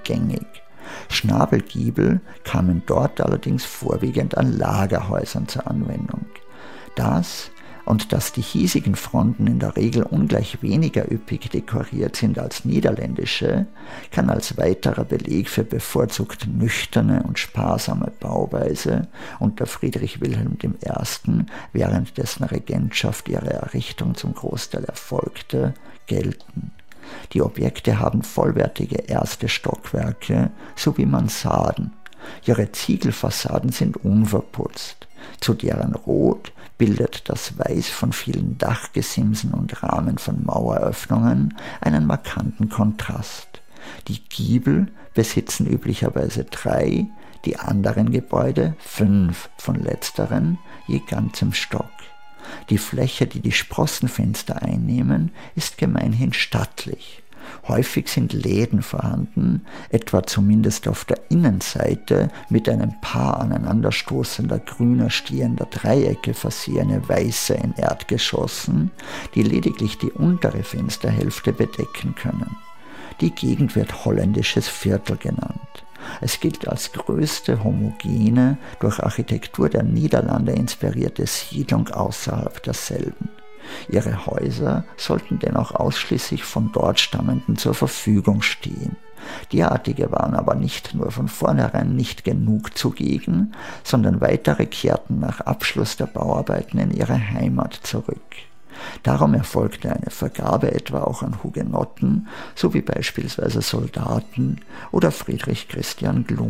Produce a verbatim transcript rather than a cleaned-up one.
gängig. Schnabelgiebel kamen dort allerdings vorwiegend an Lagerhäusern zur Anwendung. Das und dass die hiesigen Fronten in der Regel ungleich weniger üppig dekoriert sind als niederländische, kann als weiterer Beleg für bevorzugt nüchterne und sparsame Bauweise unter Friedrich Wilhelm der Erste., während dessen Regentschaft ihre Errichtung zum Großteil erfolgte, gelten. Die Objekte haben vollwertige erste Stockwerke sowie Mansarden. Ihre Ziegelfassaden sind unverputzt. Zu deren Rot bildet das Weiß von vielen Dachgesimsen und Rahmen von Maueröffnungen einen markanten Kontrast. Die Giebel besitzen üblicherweise drei, die anderen Gebäude fünf von letzteren, je ganzem Stock. Die Fläche, die die Sprossenfenster einnehmen, ist gemeinhin stattlich. Häufig sind Läden vorhanden, etwa zumindest auf der Innenseite mit einem Paar aneinanderstoßender grüner stehender Dreiecke versehene Weiße in Erdgeschossen, die lediglich die untere Fensterhälfte bedecken können. Die Gegend wird holländisches Viertel genannt. Es gilt als größte homogene, durch Architektur der Niederlande inspirierte Siedlung außerhalb derselben. Ihre Häuser sollten dennoch ausschließlich von dort Stammenden zur Verfügung stehen. Derartige waren aber nicht nur von vornherein nicht genug zugegen, sondern weitere kehrten nach Abschluss der Bauarbeiten in ihre Heimat zurück. Darum erfolgte eine Vergabe etwa auch an Hugenotten, sowie beispielsweise Soldaten oder Friedrich Christian Glume.